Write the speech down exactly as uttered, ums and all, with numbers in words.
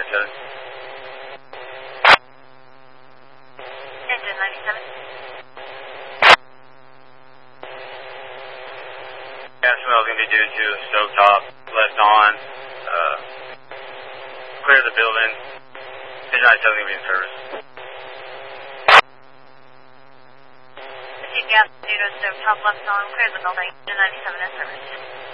ninety-seven. Engine ninety-seven. Yeah, smells going to be due to stove top, left on, uh, clear the building. Engine ninety-seven going to be in service. Gas due to stove top, left on, clear the building. Engine ninety-seven in service.